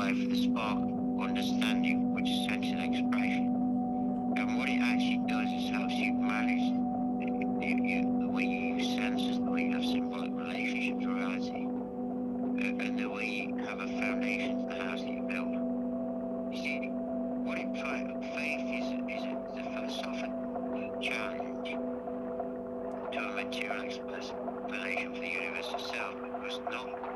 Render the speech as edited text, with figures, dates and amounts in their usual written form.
drive, the spark, understanding, which is sensual expression. And what it actually does is helps you manage the way you use senses, the way you have symbolic relationships with reality, and the way you have a foundation for the house that you build. You see, what implies faith is a philosophical challenge to a material explanation for the universe itself, because not